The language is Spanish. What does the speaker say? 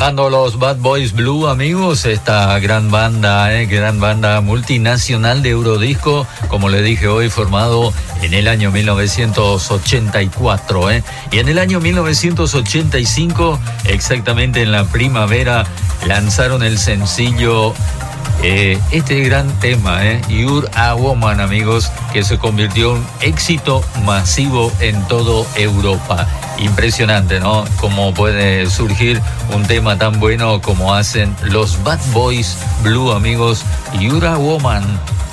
Sonando los Bad Boys Blue, amigos, esta gran banda multinacional de Eurodisco, como le dije hoy, formado en el año 1984, Y en el año 1985, exactamente en la primavera, lanzaron el sencillo, este gran tema, You're a Woman, amigos, que se convirtió en un éxito masivo en toda Europa. Impresionante, ¿no? Cómo puede surgir un tema tan bueno como hacen los Bad Boys Blue, amigos. You're a Woman.